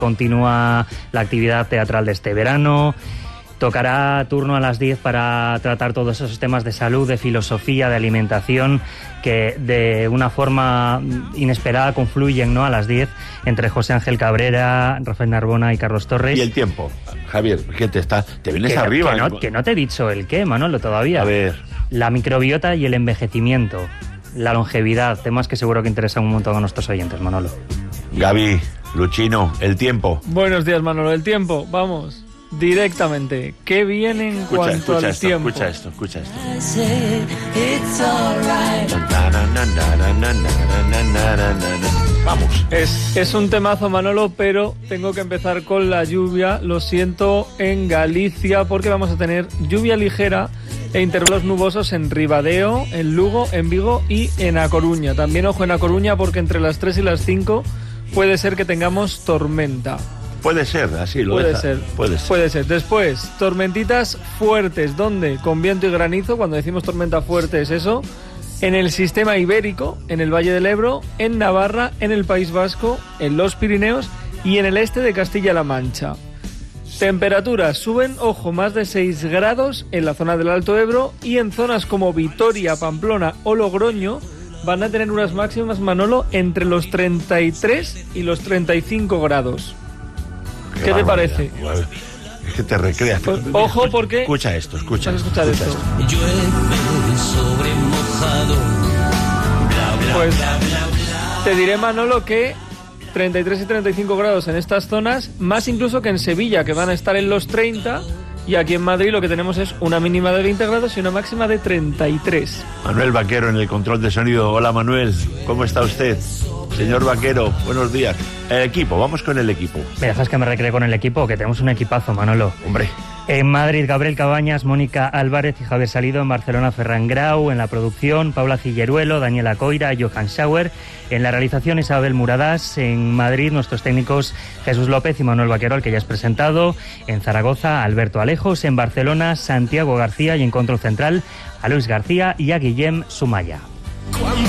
Continúa la actividad teatral de este verano. Tocará turno a las 10 para tratar todos esos temas de salud, de filosofía, de alimentación, que de una forma inesperada confluyen, ¿no?, a las 10 entre José Ángel Cabrera, Rafael Narbona y Carlos Torres. Y el tiempo, Javier, ¿qué te vienes arriba? Que no te he dicho el qué, Manolo, todavía. A ver. La microbiota y el envejecimiento, la longevidad, temas que seguro que interesan un montón a nuestros oyentes, Manolo. Gaby, Luchino, el tiempo. Buenos días, Manolo, el tiempo, vamos. Directamente, ¿qué viene en cuanto al tiempo? Escucha esto. Vamos. Es un temazo, Manolo, pero tengo que empezar con la lluvia. Lo siento, en Galicia, porque vamos a tener lluvia ligera e intervalos nubosos en Ribadeo, en Lugo, en Vigo y en A Coruña. También ojo en A Coruña, porque entre las 3 y las 5 puede ser que tengamos tormenta. Puede ser, así lo puede deja. ser. Puede ser. Después, tormentitas fuertes. ¿Dónde? Con viento y granizo. Cuando decimos tormenta fuerte es eso. En el sistema ibérico, en el Valle del Ebro, en Navarra, en el País Vasco, en los Pirineos y en el este de Castilla-La Mancha. Temperaturas suben, ojo, más de 6 grados en la zona del Alto Ebro, y en zonas como Vitoria, Pamplona o Logroño van a tener unas máximas, Manolo, entre los 33 y los 35 grados. ¿Qué te parece? Es que te recreas. Pues, ojo, porque... Escucha esto. Vas a escuchar esto. Llueve sobre mojado. Pues te diré, Manolo, que 33 y 35 grados en estas zonas, más incluso que en Sevilla, que van a estar en los 30, y aquí en Madrid lo que tenemos es una mínima de 20 grados y una máxima de 33. Manuel Vaquero en el control de sonido. Hola, Manuel, ¿cómo está usted? Señor Vaquero, buenos días. El equipo, vamos con el equipo. ¿Me dejas que me recree con el equipo? Que tenemos un equipazo, Manolo. Hombre. En Madrid, Gabriel Cabañas, Mónica Álvarez y Javier Salido. En Barcelona, Ferran Grau. En la producción, Paula Cilleruelo, Daniela Coira, Johan Schauer. En la realización, Isabel Muradás. En Madrid, nuestros técnicos Jesús López y Manuel Vaquero, al que ya has presentado. En Zaragoza, Alberto Alejos. En Barcelona, Santiago García. Y en control central, a Luis García y a Guillem Sumaya.